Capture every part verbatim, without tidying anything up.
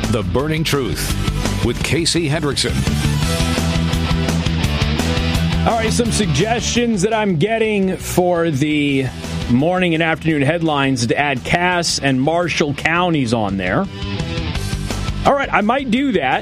The Burning Truth with Casey Hendrickson. All right, some suggestions that I'm getting for the morning and afternoon headlines to add Cass and Marshall counties on there. All right, I might do that.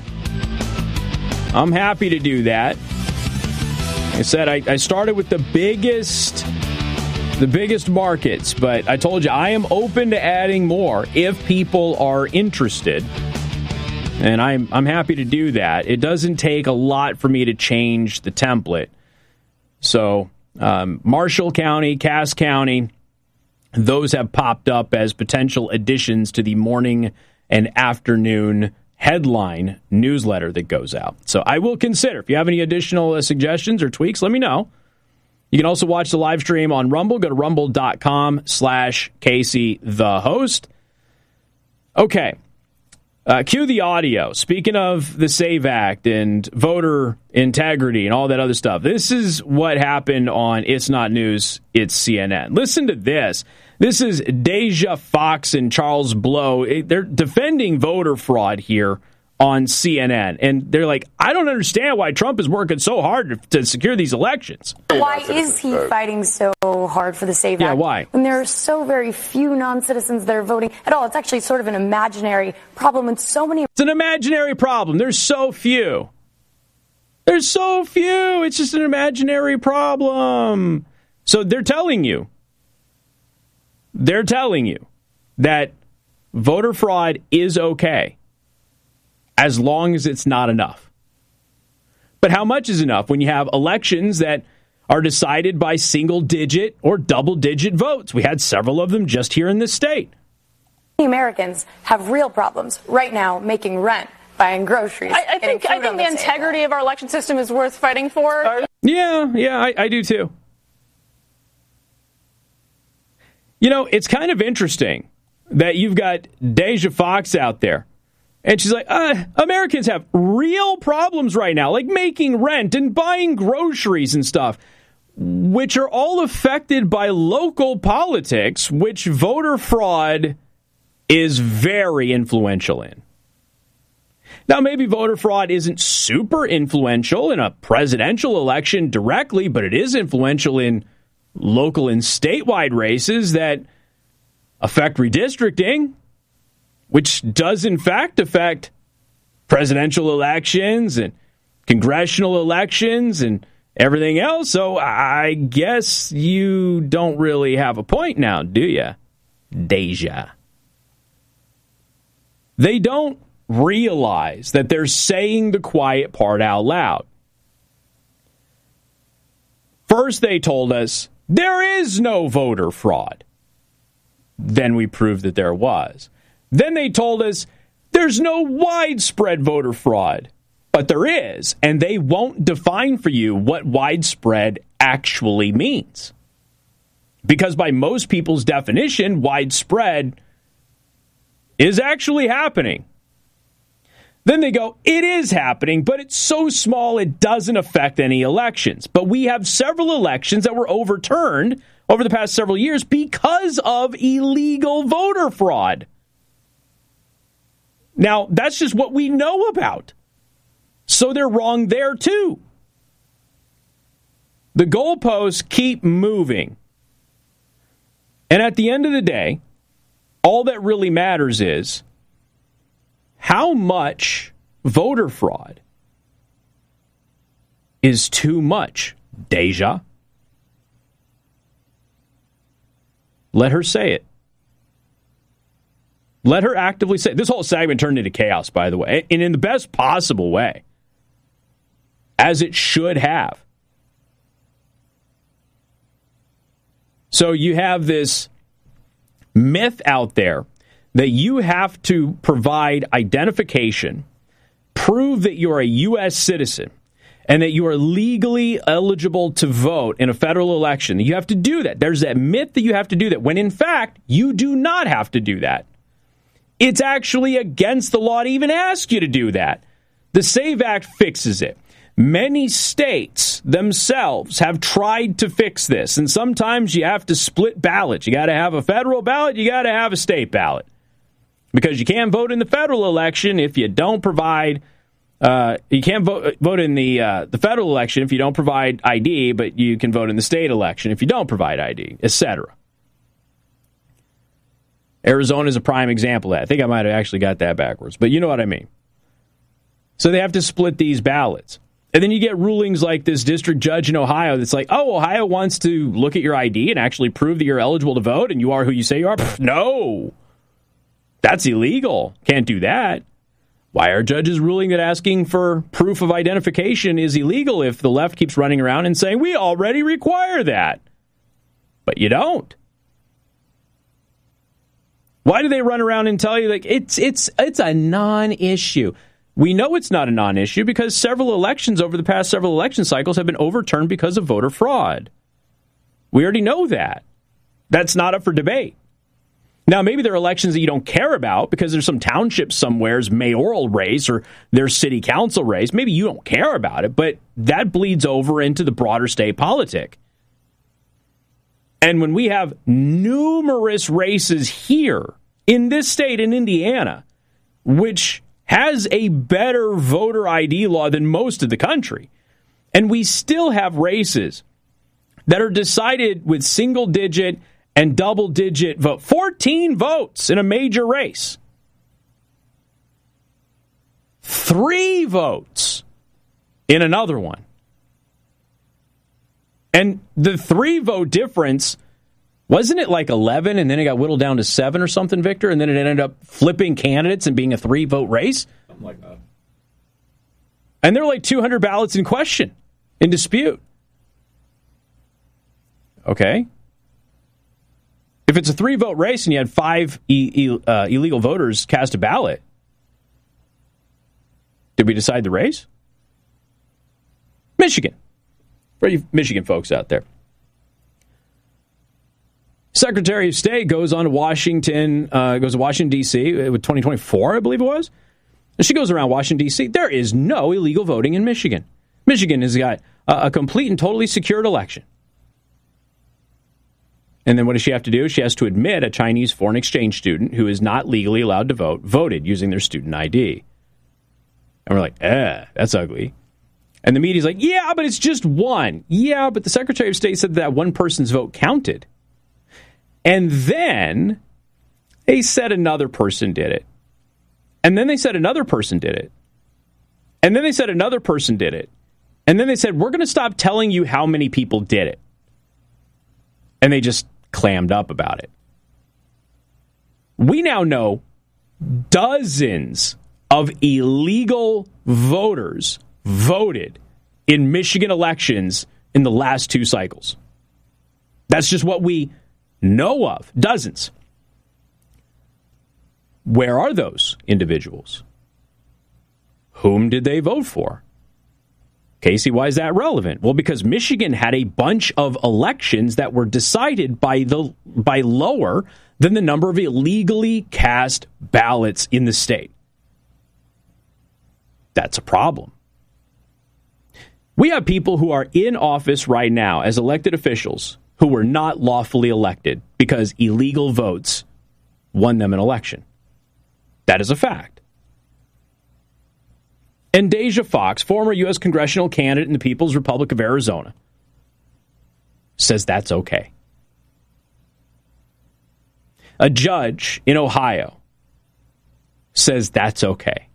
I'm happy to do that. Like I said, I, I started with the biggest, the biggest markets, but I told you I am open to adding more if people are interested. And I'm I'm happy to do that. It doesn't take a lot for me to change the template. So um, Marshall County, Cass County, those have popped up as potential additions to the morning and afternoon headline newsletter that goes out. So I will consider. If you have any additional uh, suggestions or tweaks, let me know. You can also watch the live stream on Rumble. Go to rumble.com slash Casey the host. Okay. Uh, cue the audio. Speaking of the SAVE Act and voter integrity and all that other stuff, this is what happened on It's Not News, It's C N N. Listen to this. This is Deja Fox and Charles Blow. They're defending voter fraud here on C N N. And they're like, I don't understand why Trump is working so hard to, to secure these elections. Why is he fighting so hard for the SAVE Act? Yeah, why? When there are so very few non-citizens that are voting at all. It's actually sort of an imaginary problem with so many. It's an imaginary problem. There's so few. There's so few. It's just an imaginary problem. So they're telling you. They're telling you that voter fraud is okay as long as it's not enough. But how much is enough when you have elections that are decided by single-digit or double-digit votes? We had several of them just here in this state. Americans have real problems right now making rent, buying groceries. I, I think I think the, the integrity of our election system is worth fighting for. Yeah, yeah, I, I do too. You know, it's kind of interesting that you've got Deja Fox out there. And she's like, uh, Americans have real problems right now, like making rent and buying groceries and stuff, which are all affected by local politics, which voter fraud is very influential in. Now, maybe voter fraud isn't super influential in a presidential election directly, but it is influential in local and statewide races that affect redistricting, which does, in fact, affect presidential elections and congressional elections and everything else. So I guess you don't really have a point now, do you, Deja? They don't realize that they're saying the quiet part out loud. First, they told us there is no voter fraud. Then we proved that there was. Then they told us there's no widespread voter fraud, but there is, and they won't define for you what widespread actually means. Because by most people's definition, widespread is actually happening. Then they go, it is happening, but it's so small it doesn't affect any elections. But we have several elections that were overturned over the past several years because of illegal voter fraud. Now, that's just what we know about. So they're wrong there, too. The goalposts keep moving. And at the end of the day, all that really matters is how much voter fraud is too much, Deja. Let her say it. Let her actively say it. This whole segment turned into chaos, by the way, and in the best possible way, as it should have. So you have this myth out there that you have to provide identification, prove that you're a U S citizen, and that you are legally eligible to vote in a federal election. You have to do that. There's that myth that you have to do that, when in fact, you do not have to do that. It's actually against the law to even ask you to do that. The SAVE Act fixes it. Many states themselves have tried to fix this, and sometimes you have to split ballots. You got to have a federal ballot, you got to have a state ballot. Because you can't vote in the federal election if you don't provide, uh, you can't vote vote in the uh, the federal election if you don't provide I D, but you can vote in the state election if you don't provide I D, et cetera. Arizona is a prime example of that. I think I might have actually got that backwards, but you know what I mean. So they have to split these ballots. And then you get rulings like this district judge in Ohio that's like, oh, Ohio wants to look at your I D and actually prove that you're eligible to vote and you are who you say you are. Pfft, no, that's illegal. Can't do that. Why are judges ruling that asking for proof of identification is illegal if the left keeps running around and saying, we already require that? But you don't. Why do they run around and tell you like it's it's it's a non-issue? We know it's not a non-issue because several elections over the past several election cycles have been overturned because of voter fraud. We already know that. That's not up for debate. Now, maybe there are elections that you don't care about because there's some township somewhere's mayoral race or their city council race. Maybe you don't care about it, but that bleeds over into the broader state politic. And when we have numerous races here in this state, in Indiana, which has a better voter I D law than most of the country, and we still have races that are decided with single-digit and double-digit vote, fourteen votes in a major race, three votes in another one. And the three-vote difference, wasn't it like eleven, and then it got whittled down to seven or something, Victor, and then it ended up flipping candidates and being a three-vote race? Something like that. And there were like two hundred ballots in question, in dispute. Okay. If it's a three-vote race and you had five e- e- uh, illegal voters cast a ballot, did we decide the race? Michigan. For you Michigan folks out there. Secretary of State goes on to Washington, uh, goes to Washington, D C with twenty twenty-four, I believe it was. And she goes around Washington, D C There is no illegal voting in Michigan. Michigan has got a, a complete and totally secured election. And then what does she have to do? She has to admit a Chinese foreign exchange student who is not legally allowed to vote voted using their student I D. And we're like, eh, that's ugly. And the media's like, yeah, but it's just one. Yeah, but the Secretary of State said that one person's vote counted. And then they said another person did it. And then they said another person did it. And then they said another person did it. And then they said, we're going to stop telling you how many people did it. And they just clammed up about it. We now know dozens of illegal voters voted in Michigan elections in the last two cycles. That's just what we know of. Dozens. Where are those individuals? Whom did they vote for? Casey, why is that relevant? Well, because Michigan had a bunch of elections that were decided by the by lower than the number of illegally cast ballots in the state. That's a problem. We have people who are in office right now as elected officials who were not lawfully elected because illegal votes won them an election. That is a fact. And Deja Fox, former U S congressional candidate in the People's Republic of Arizona, says that's okay. A judge in Ohio says that's okay.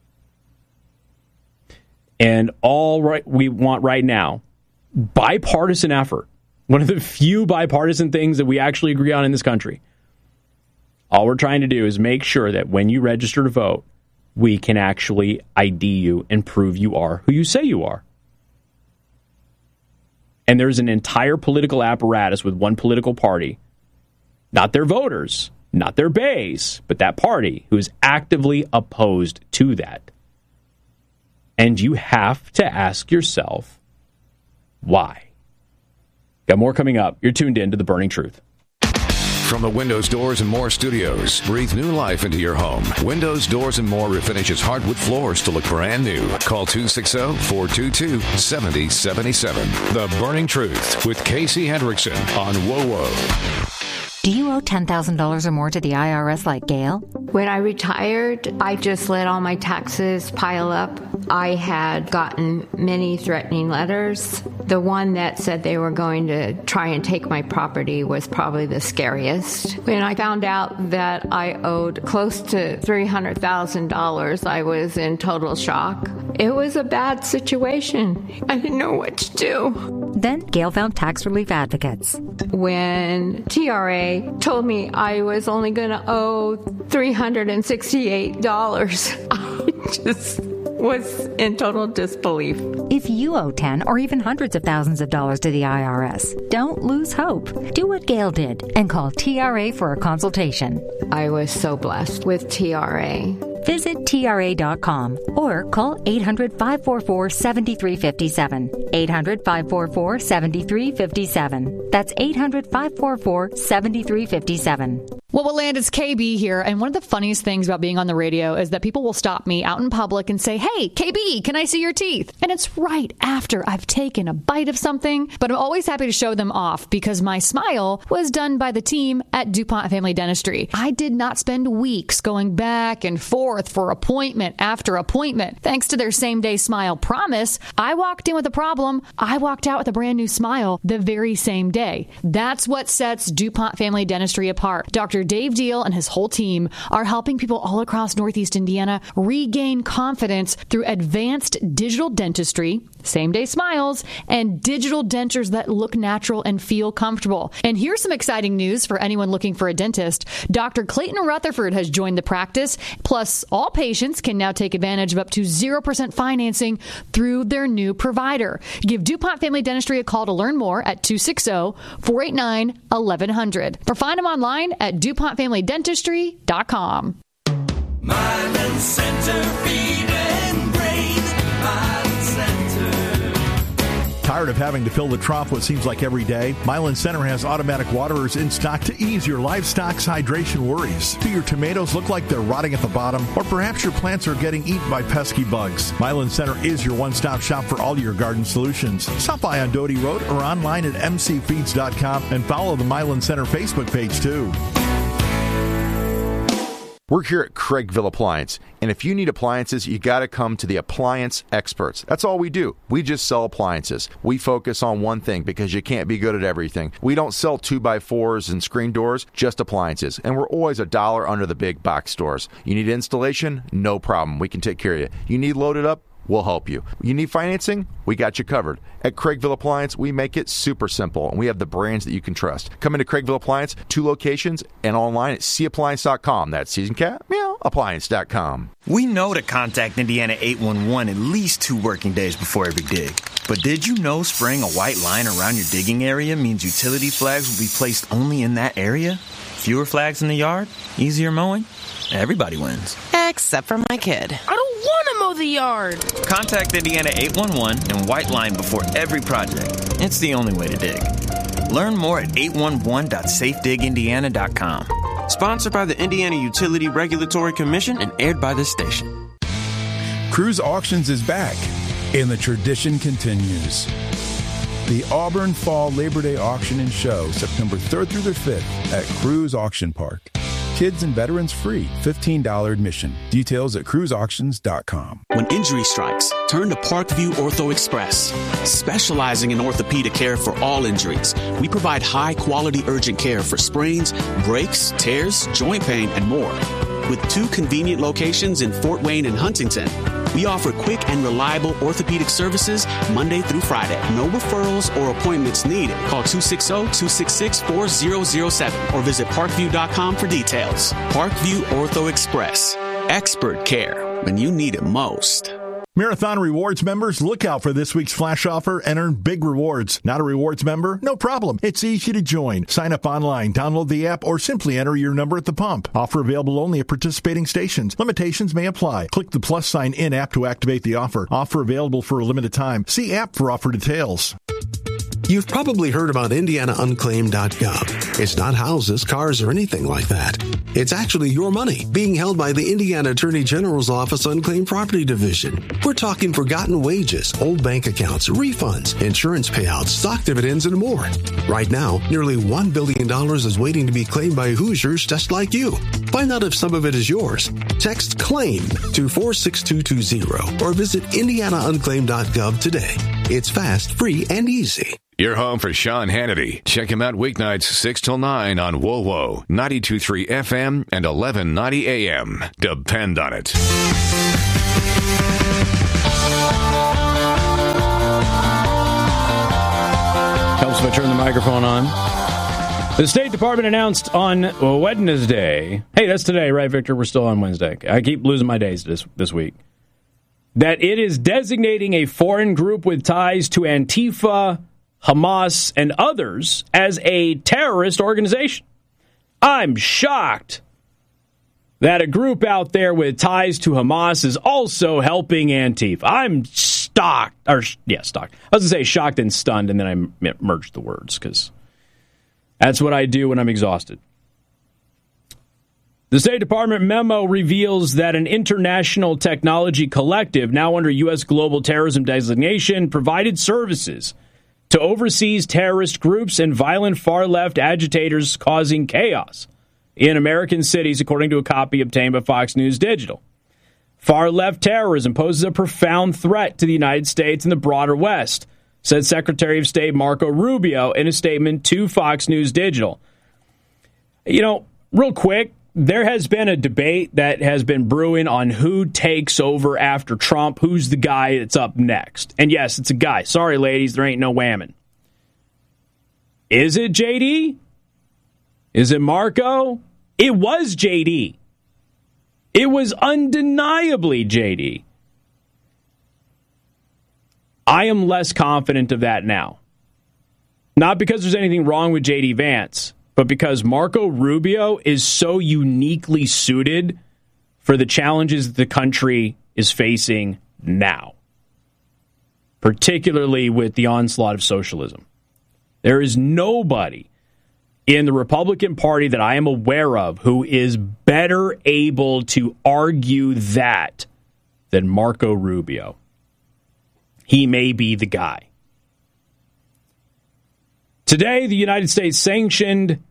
And all right, we want right now, bipartisan effort, one of the few bipartisan things that we actually agree on in this country. All we're trying to do is make sure that when you register to vote, we can actually I D you and prove you are who you say you are. And there's an entire political apparatus with one political party, not their voters, not their base, but that party who is actively opposed to that. And you have to ask yourself, why? Got more coming up. You're tuned in to The Burning Truth. From the Windows, Doors, and More studios, breathe new life into your home. Windows, Doors, and More refinishes hardwood floors to look brand new. Call two six zero, four two two, seven zero seven seven. The Burning Truth with Casey Hendrickson on W O W O. Do you owe ten thousand dollars or more to the I R S like Gail? When I retired, I just let all my taxes pile up. I had gotten many threatening letters. The one that said they were going to try and take my property was probably the scariest. When I found out that I owed close to three hundred thousand dollars, I was in total shock. It was a bad situation. I didn't know what to do. Then Gail found tax relief advocates. When T R A told me I was only going to owe three hundred sixty-eight dollars, I just was in total disbelief. If you owe ten or even hundreds of thousands of dollars to the I R S, don't lose hope. Do what Gail did and call T R A for a consultation. I was so blessed with T R A. Visit T R A dot com or call eight hundred, five four four, seven three five seven. eight hundred, five four four, seven three five seven. That's eight hundred, five four four, seven three five seven. Well, what land is K B here, and one of the funniest things about being on the radio is that people will stop me out in public and say, "Hey, K B, can I see your teeth?" And it's right after I've taken a bite of something, but I'm always happy to show them off because my smile was done by the team at DuPont Family Dentistry. I did not spend weeks going back and forth for appointment after appointment. Thanks to their same-day smile promise, I walked in with a problem. I walked out with a brand new smile the very same day. That's what sets DuPont Family Dentistry apart. Doctor Dave Deal and his whole team are helping people all across Northeast Indiana regain confidence through advanced digital dentistry, same-day smiles, and digital dentures that look natural and feel comfortable. And here's some exciting news for anyone looking for a dentist. Doctor Clayton Rutherford has joined the practice. Plus, all patients can now take advantage of up to zero percent financing through their new provider. Give DuPont Family Dentistry a call to learn more at two six zero, four eight nine, one one zero zero or find them online at DuPont Family Dentistry dot com. Mylan Center, feet and brain. Mylan Center. Tired of having to fill the trough what seems like every day? Mylan Center has automatic waterers in stock to ease your livestock's hydration worries. Do your tomatoes look like they're rotting at the bottom? Or perhaps your plants are getting eaten by pesky bugs? Mylan Center is your one-stop shop for all your garden solutions. Stop by on Doty Road or online at m c feeds dot com and follow the Mylan Center Facebook page too. We're here at Craigville Appliance, and if you need appliances, you got to come to the appliance experts. That's all we do. We just sell appliances. We focus on one thing because you can't be good at everything. We don't sell two by fours and screen doors, just appliances, and we're always a dollar under the big box stores. You need installation? No problem. We can take care of you. You need loaded up? We'll help you. You need financing? We got you covered. At Craigville Appliance, we make it super simple, and we have the brands that you can trust. Come into Craigville Appliance, two locations, and online at c appliance dot com. That's season cat, meow, appliance dot com. We know to contact Indiana eight one one at least two working days before every dig. But did you know spraying a white line around your digging area means utility flags will be placed only in that area? Fewer flags in the yard? Easier mowing? Everybody wins. Except for my kid. I don't want to mow the yard. Contact Indiana eight one one and white line before every project. It's the only way to dig. Learn more at eight one one dot safe dig indiana dot com. Sponsored by the Indiana Utility Regulatory Commission and aired by this station. Cruise Auctions is back, and the tradition continues. The Auburn Fall Labor Day Auction and Show, September third through the fifth at Cruise Auction Park. Kids and veterans free, fifteen dollars admission. Details at cruise auctions dot com. When injury strikes, turn to Parkview Ortho Express. Specializing in orthopedic care for all injuries, we provide high-quality urgent care for sprains, breaks, tears, joint pain, and more. With two convenient locations in Fort Wayne and Huntington, we offer quick and reliable orthopedic services Monday through Friday. No referrals or appointments needed. Call two six zero, two six six, four zero zero seven or visit parkview dot com for details. Parkview Ortho Express. Expert care when you need it most. Marathon Rewards members, look out for this week's flash offer and earn big rewards. Not a rewards member? No problem. It's easy to join. Sign up online, download the app, or simply enter your number at the pump. Offer available only at participating stations. Limitations may apply. Click the plus sign in app to activate the offer. Offer available for a limited time. See app for offer details. You've probably heard about Indiana Unclaimed dot gov. It's not houses, cars, or anything like that. It's actually your money being held by the Indiana Attorney General's Office Unclaimed Property Division. We're talking forgotten wages, old bank accounts, refunds, insurance payouts, stock dividends, and more. Right now, nearly one billion dollars is waiting to be claimed by Hoosiers just like you. Find out if some of it is yours. Text CLAIM to four six two two zero or visit Indiana Unclaimed dot gov today. It's fast, free, and easy. You're home for Sean Hannity. Check him out weeknights six till nine on W O W O, ninety-two point three F M and eleven ninety A M. Depend on it. Helps if I turn the microphone on. The State Department announced on Wednesday, hey, that's today, right, Victor? We're still on Wednesday. I keep losing my days this, this week. That it is designating a foreign group with ties to Antifa, Hamas, and others as a terrorist organization. I'm shocked that a group out there with ties to Hamas is also helping Antifa. I'm shocked, or yeah, shocked. I was going to say shocked and stunned, and then I merged the words because that's what I do when I'm exhausted. The State Department memo reveals that an international technology collective, now under U S global terrorism designation, provided services to overseas terrorist groups and violent far-left agitators causing chaos in American cities, according to a copy obtained by Fox News Digital. Far-left terrorism poses a profound threat to the United States and the broader West, said Secretary of State Marco Rubio in a statement to Fox News Digital. You know, real quick, there has been a debate that has been brewing on who takes over after Trump, who's the guy that's up next. And yes, it's a guy. Sorry, ladies, there ain't no whammon. Is it J D? Is it Marco? It was J D. It was undeniably J D. I am less confident of that now. Not because there's anything wrong with J D Vance, but because Marco Rubio is so uniquely suited for the challenges that the country is facing now, particularly with the onslaught of socialism. There is nobody in the Republican Party that I am aware of who is better able to argue that than Marco Rubio. He may be the guy. Today, the United States sanctioned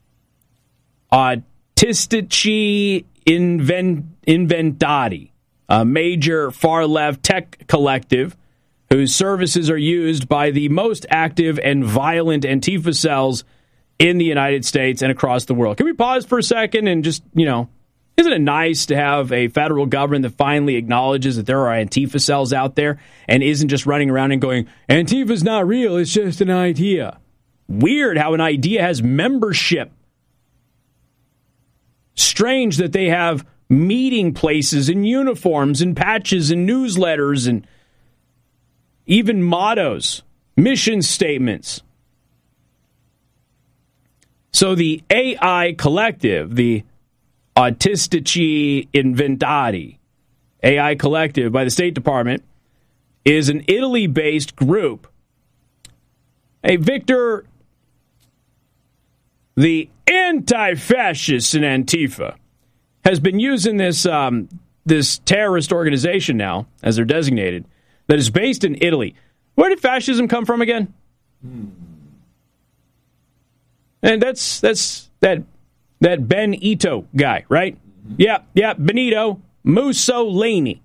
Artistici Inventati, a major far-left tech collective whose services are used by the most active and violent Antifa cells in the United States and across the world. Can we pause for a second and just, you know, isn't it nice to have a federal government that finally acknowledges that there are Antifa cells out there and isn't just running around and going, Antifa's not real, it's just an idea. Weird how an idea has membership. Strange that they have meeting places and uniforms and patches and newsletters and even mottos, mission statements. So the A I collective, the Artistici Inventati, A I collective by the State Department, is an Italy-based group. Hey, Victor, the anti-fascists in Antifa has been using this um, this terrorist organization now, as they're designated, that is based in Italy. Where did fascism come from again? Hmm. And that's that's that that Benito guy, right? Mm-hmm. Yeah, yeah, Benito Mussolini.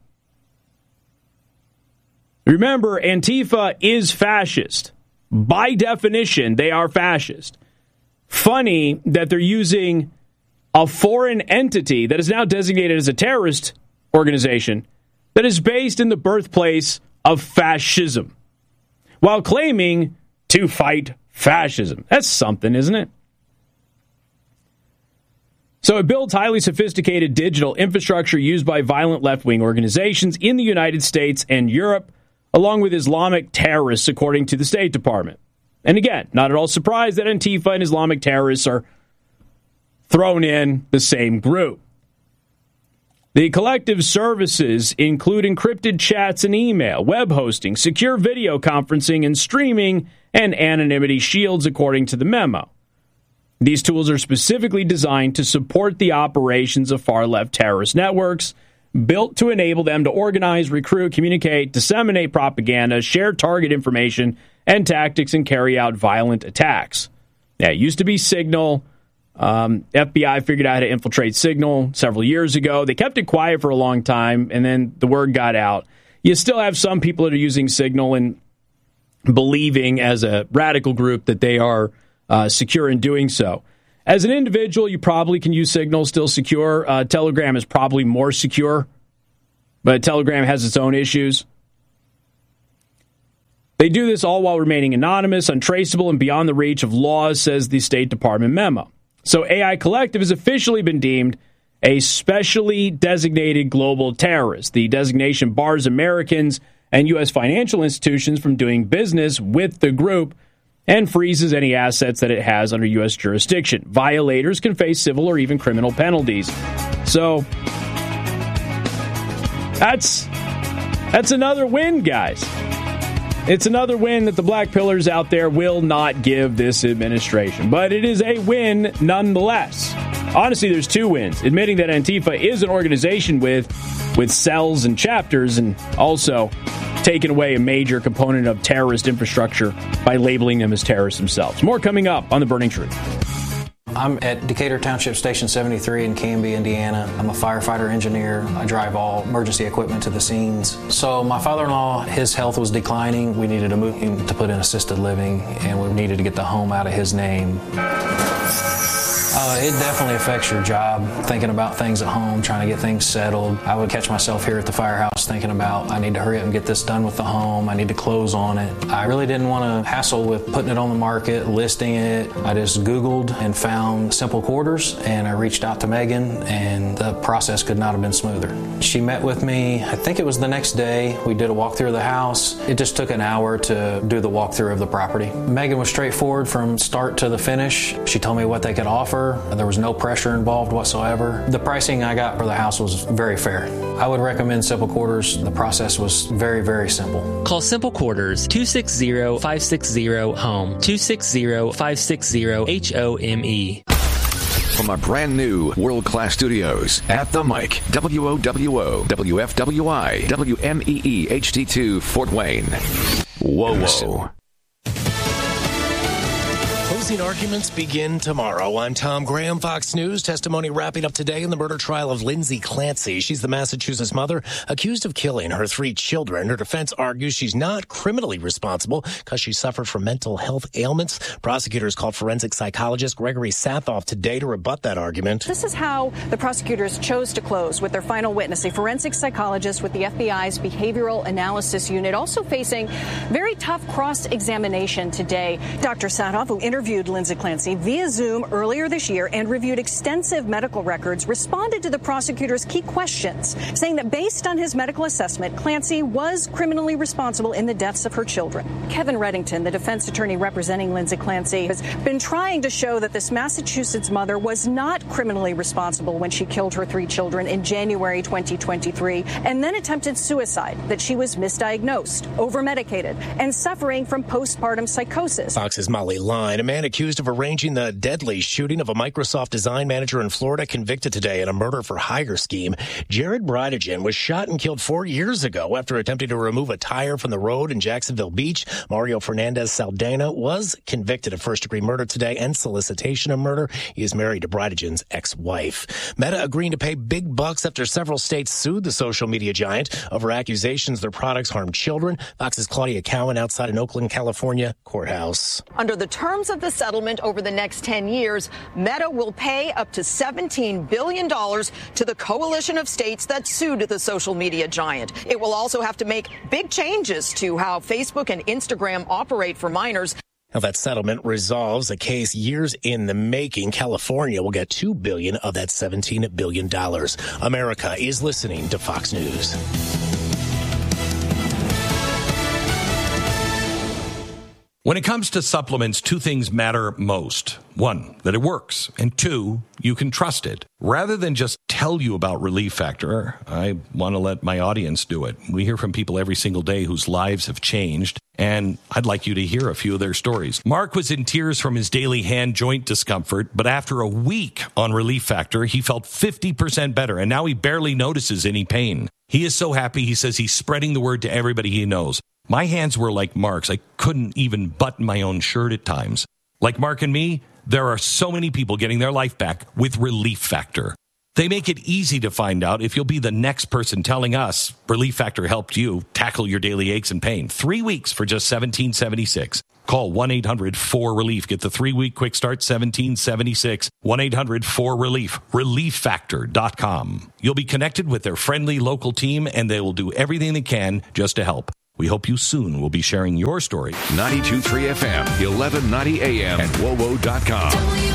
Remember, Antifa is fascist. By definition, they are fascist. Funny that they're using a foreign entity that is now designated as a terrorist organization that is based in the birthplace of fascism, while claiming to fight fascism. That's something, isn't it? So it builds highly sophisticated digital infrastructure used by violent left-wing organizations in the United States and Europe, along with Islamic terrorists, according to the State Department. And again, not at all surprised that Antifa and Islamic terrorists are thrown in the same group. The collective services include encrypted chats and email, web hosting, secure video conferencing and streaming, and anonymity shields, according to the memo. These tools are specifically designed to support the operations of far-left terrorist networks, built to enable them to organize, recruit, communicate, disseminate propaganda, share target information and tactics, and carry out violent attacks. Yeah, it used to be Signal. Um, F B I figured out how to infiltrate Signal several years ago. They kept it quiet for a long time, and then the word got out. You still have some people that are using Signal and believing as a radical group that they are uh, secure in doing so. As an individual, you probably can use Signal, still secure. Uh, Telegram is probably more secure, but Telegram has its own issues. They do this all while remaining anonymous, untraceable, and beyond the reach of laws, says the State Department memo. So A I Collective has officially been deemed a specially designated global terrorist. The designation bars Americans and U S financial institutions from doing business with the group and freezes any assets that it has under U S jurisdiction. Violators can face civil or even criminal penalties. So that's that's another win, guys. It's another win that the black pillars out there will not give this administration. But it is a win nonetheless. Honestly, there's two wins. Admitting that Antifa is an organization with, with cells and chapters, and also taking away a major component of terrorist infrastructure by labeling them as terrorists themselves. More coming up on The Burning Truth. I'm at Decatur Township Station seventy-three in Canby, Indiana. I'm a firefighter engineer. I drive all emergency equipment to the scenes. So my father-in-law, his health was declining. We needed to move him to put in assisted living, and we needed to get the home out of his name. Uh, it definitely affects your job, thinking about things at home, trying to get things settled. I would catch myself here at the firehouse thinking about, I need to hurry up and get this done with the home. I need to close on it. I really didn't want to hassle with putting it on the market, listing it. I just Googled and found Simple Quarters, and I reached out to Megan, and the process could not have been smoother. She met with me, I think it was the next day. We did a walkthrough of the house. It just took an hour to do the walkthrough of the property. Megan was straightforward from start to the finish. She told me what they could offer. There was no pressure involved whatsoever. The pricing I got for the house was very fair. I would recommend Simple Quarters. The process was very, very simple. Call Simple Quarters, two six zero, five six zero, HOME, two six zero, five six zero, H O M E. From our brand new world-class studios at The Mic, W O W O, W F W I, W M E E H D two, Fort Wayne. Whoa, whoa. Closing arguments begin tomorrow. I'm Tom Graham, Fox News. Testimony wrapping up today in the murder trial of Lindsay Clancy. She's the Massachusetts mother accused of killing her three children. Her defense argues she's not criminally responsible because she suffered from mental health ailments. Prosecutors called forensic psychologist Gregory Sathoff today to rebut that argument. This is how the prosecutors chose to close with their final witness, a forensic psychologist with the F B I's Behavioral Analysis Unit, also facing very tough cross-examination today. Doctor Sathoff, who interviewed Interviewed Lindsay Clancy via Zoom earlier this year and reviewed extensive medical records, responded to the prosecutor's key questions, saying that based on his medical assessment, Clancy was criminally responsible in the deaths of her children. Kevin Reddington, the defense attorney representing Lindsay Clancy, has been trying to show that this Massachusetts mother was not criminally responsible when she killed her three children in January twenty twenty-three and then attempted suicide, that she was misdiagnosed, over-medicated, and suffering from postpartum psychosis. Fox's Molly Line, a man accused of arranging the deadly shooting of a Microsoft design manager in Florida, convicted today in a murder for hire scheme. Jared Bridegen was shot and killed four years ago after attempting to remove a tire from the road in Jacksonville Beach. Mario Fernandez Saldana was convicted of first-degree murder today and solicitation of murder. He is married to Bridegen's ex-wife. Meta agreeing to pay big bucks after several states sued the social media giant over accusations their products harm children. Fox's Claudia Cowan outside an Oakland, California courthouse. Under the terms of the settlement over the next ten years, Meta will pay up to seventeen billion dollars to the coalition of states that sued the social media giant. It will also have to make big changes to how Facebook and Instagram operate for minors. Now that settlement resolves a case years in the making. California will get two billion dollars of that seventeen billion dollars. America is listening to Fox News. When it comes to supplements, two things matter most. One, that it works. And two, you can trust it. Rather than just tell you about Relief Factor, I want to let my audience do it. We hear from people every single day whose lives have changed, and I'd like you to hear a few of their stories. Mark was in tears from his daily hand joint discomfort, but after a week on Relief Factor, he felt fifty percent better, and now he barely notices any pain. He is so happy, he says he's spreading the word to everybody he knows. My hands were like Mark's. I couldn't even button my own shirt at times. Like Mark and me, there are so many people getting their life back with Relief Factor. They make it easy to find out if you'll be the next person telling us Relief Factor helped you tackle your daily aches and pain. Three weeks for just seventeen seventy-six. Call one eight hundred four relief. Get the three-week quick start, seventeen seventy-six. one eight hundred four relief. relief factor dot com. You'll be connected with their friendly local team, and they will do everything they can just to help. We hope you soon will be sharing your story. ninety-two point three F M, eleven ninety A M, and W O W O dot com.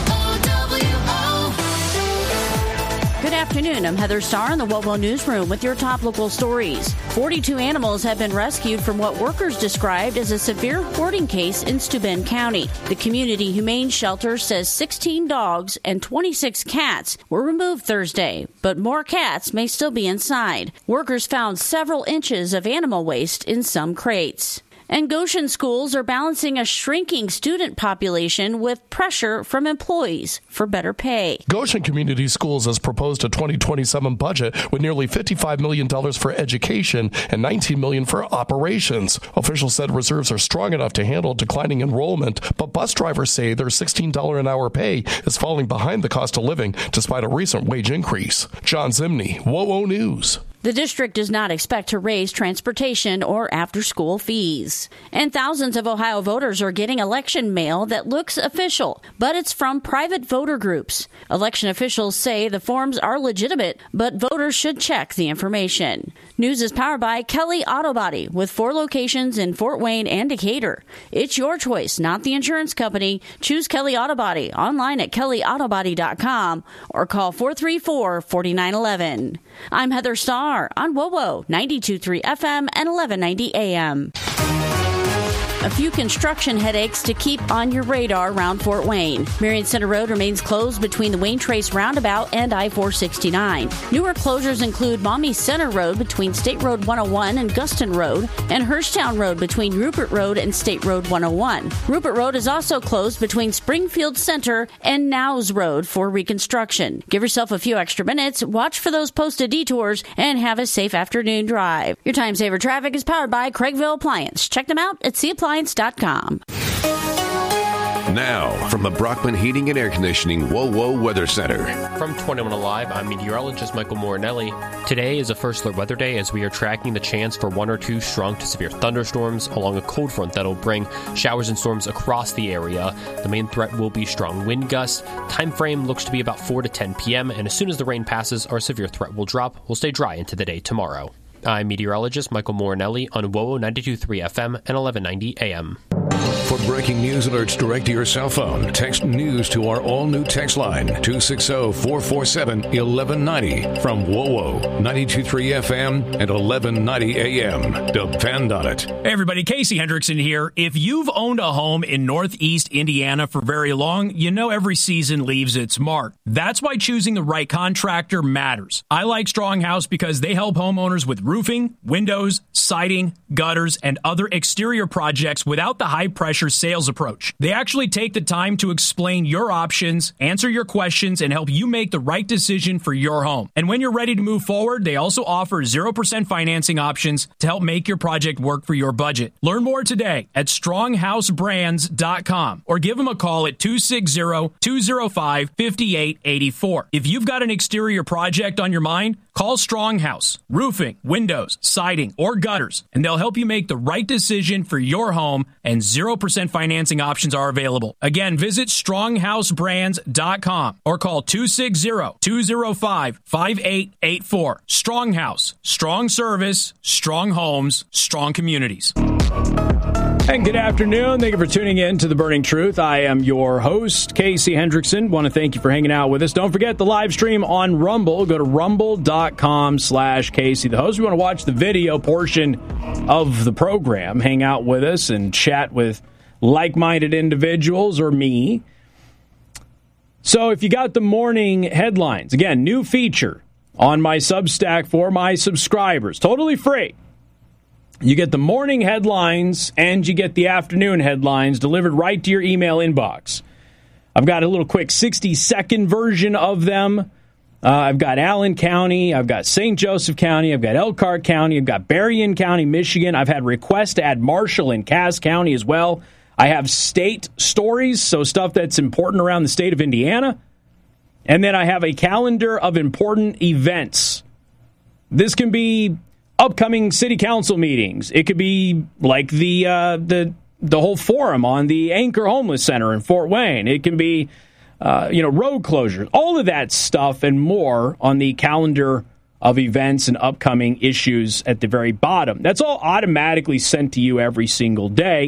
Good afternoon. I'm Heather Starr in the W O W O Newsroom with your top local stories. forty-two animals have been rescued from what workers described as a severe hoarding case in Steuben County. The Community Humane Shelter says sixteen dogs and twenty-six cats were removed Thursday, but more cats may still be inside. Workers found several inches of animal waste in some crates. And Goshen schools are balancing a shrinking student population with pressure from employees for better pay. Goshen Community Schools has proposed a twenty twenty-seven budget with nearly fifty-five million dollars for education and nineteen million dollars for operations. Officials said reserves are strong enough to handle declining enrollment, but bus drivers say their sixteen dollars an hour pay is falling behind the cost of living despite a recent wage increase. John Zimney, W O W O News. The district does not expect to raise transportation or after-school fees. And thousands of Ohio voters are getting election mail that looks official, but it's from private voter groups. Election officials say the forms are legitimate, but voters should check the information. News is powered by Kelly Auto Body, with four locations in Fort Wayne and Decatur. It's your choice, not the insurance company. Choose Kelly Auto Body online at kelly auto body dot com or call four three four, four nine one one. I'm Heather Starr on W O W O ninety-two point three F M and eleven ninety A M. A few construction headaches to keep on your radar around Fort Wayne. Marion Center Road remains closed between the Wayne Trace Roundabout and I four sixty-nine. Newer closures include Maumee Center Road between State Road one oh one and Guston Road, and Hirschtown Road between Rupert Road and State Road one oh one. Rupert Road is also closed between Springfield Center and Nowes Road for reconstruction. Give yourself a few extra minutes, watch for those posted detours, and have a safe afternoon drive. Your Time Saver Traffic is powered by Craigville Appliance. Check them out at c appliance dot com. Now, from the Brockman Heating and Air Conditioning W O W O Weather Center. From twenty-one Alive, I'm meteorologist Michael Morinelli. Today is a first alert weather day as we are tracking the chance for one or two strong to severe thunderstorms along a cold front that'll bring showers and storms across the area. The main threat will be strong wind gusts. Time frame looks to be about four to ten p.m., and as soon as the rain passes, our severe threat will drop. We'll stay dry into the day tomorrow. I'm meteorologist Michael Morinelli on W O W O ninety-two point three F M and eleven ninety A M. For breaking news alerts direct to your cell phone, text news to our all-new text line, two six zero, four four seven, one one nine zero from W O W O ninety-two point three F M and eleven ninety A M. Depend on it. Hey everybody, Casey Hendrickson here. If you've owned a home in Northeast Indiana for very long, you know every season leaves its mark. That's why choosing the right contractor matters. I like Strong House because they help homeowners with roofing, windows, siding, gutters, and other exterior projects without the high-pressure sales approach. They actually take the time to explain your options, answer your questions, and help you make the right decision for your home. And when you're ready to move forward, they also offer zero percent financing options to help make your project work for your budget. Learn more today at strong house brands dot com or give them a call at two six zero, two zero five, five eight eight four. If you've got an exterior project on your mind, call Strong House, roofing, windows, siding, or gutters, and they'll help you make the right decision for your home, and zero percent financing options are available. Again, visit strong house brands dot com or call two six zero, two zero five, five eight eight four. Strong House, strong service, strong homes, strong communities. And good afternoon. Thank you for tuning in to The Burning Truth. I am your host, Casey Hendrickson. Want to thank you for hanging out with us. Don't forget the live stream on Rumble. Go to rumble.com slash Casey the host. We want to watch the video portion of the program, hang out with us, and chat with like-minded individuals or me. So if you got the morning headlines, again, new feature on my Substack for my subscribers, totally free. You get the morning headlines and you get the afternoon headlines delivered right to your email inbox. I've got a little quick sixty-second version of them. Uh, I've got Allen County, I've got Saint Joseph County, I've got Elkhart County, I've got Berrien County, Michigan. I've had requests to add Marshall and Cass County as well. I have state stories, so stuff that's important around the state of Indiana. And then I have a calendar of important events. This can be upcoming city council meetings. It could be like the uh, the the whole forum on the Anchor Homeless Center in Fort Wayne. It can be uh, you know road closures. All of that stuff and more on the calendar of events and upcoming issues at the very bottom. That's all automatically sent to you every single day.